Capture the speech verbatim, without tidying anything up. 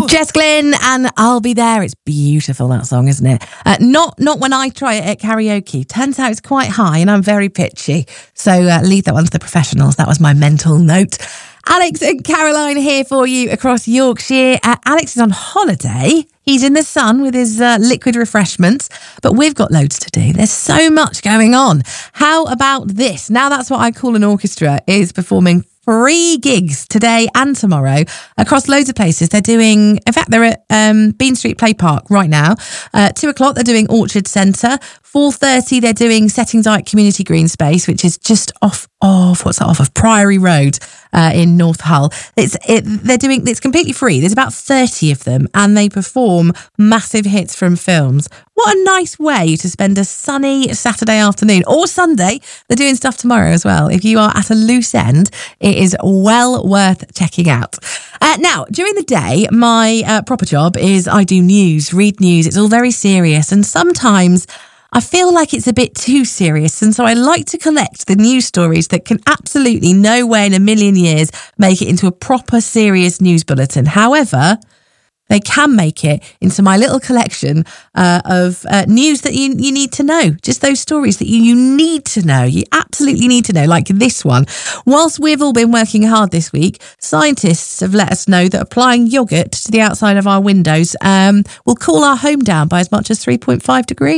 Jess Glynn and I'll Be There. It's beautiful, that song, isn't it? Uh, not not when I try it at karaoke. Turns out it's quite high and I'm very pitchy. So uh, leave that one to the professionals. That was my mental note. Alex and Caroline here for you across Yorkshire. Uh, Alex is on holiday. He's in the sun with his uh, liquid refreshments, but we've got loads to do. There's so much going on. How about this? Now that's what I call an orchestra, is performing three gigs today and tomorrow across loads of places. They're doing, in fact, they're at um, Bean Street Play Park right now. Uh, two o'clock, they're doing Orchard Centre. four thirty, they're doing Settings Dyke Community Green Space, which is just off of, what's that, off of Priory Road uh, in North Hull. It's it, they're doing, it's completely free. There's about thirty of them and they perform massive hits from films. What a nice way to spend a sunny Saturday afternoon or Sunday. They're doing stuff tomorrow as well. If you are at a loose end, it is well worth checking out. Uh, now, during the day, my uh, proper job is I do news, read news. It's all very serious and sometimes I feel like it's a bit too serious, and so I like to collect the news stories that can absolutely no way in a million years make it into a proper serious news bulletin. However, they can make it into my little collection uh, of uh, news that you, you need to know. Just those stories that you, you need to know. You absolutely need to know, like this one. Whilst we've all been working hard this week, scientists have let us know that applying yoghurt to the outside of our windows um, will cool our home down by as much as three point five degrees.